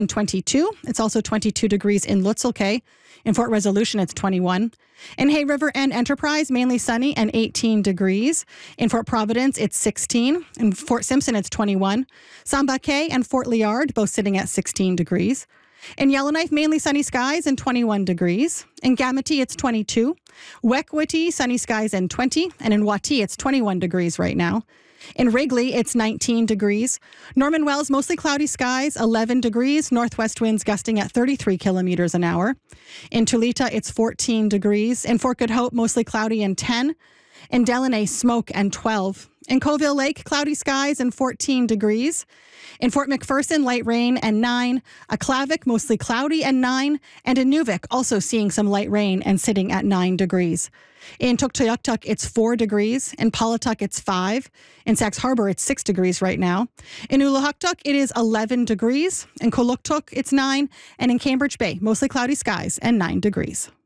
22. It's also 22 degrees in Lutzelk'e. In Fort Resolution, it's 21. In Hay River and Enterprise, mainly sunny and 18 degrees. In Fort Providence, it's 16. In Fort Simpson, it's 21. Sambake and Fort Liard, both sitting at 16 degrees. In Yellowknife, mainly sunny skies and 21 degrees. In Gamity, it's 22. Wekwiti, sunny skies and 20. And in Wati, it's 21 degrees right now. In Wrigley, it's 19 degrees. Norman Wells, mostly cloudy skies, 11 degrees. Northwest winds gusting at 33 kilometers an hour. In Tulita, it's 14 degrees. In Fort Good Hope, mostly cloudy and 10. In Delaney, smoke and 12. In Colville Lake, cloudy skies and 14 degrees. In Fort McPherson, light rain and 9. Aklavik, mostly cloudy and 9. And in Nuvik, also seeing some light rain and sitting at 9 degrees. In Tuktoyaktuk, it's 4 degrees. In Paulatuk, it's 5. In Sax Harbor, it's 6 degrees right now. In Uluhaktuk, it is 11 degrees. In Kuluktuk, it's 9. And in Cambridge Bay, mostly cloudy skies and 9 degrees.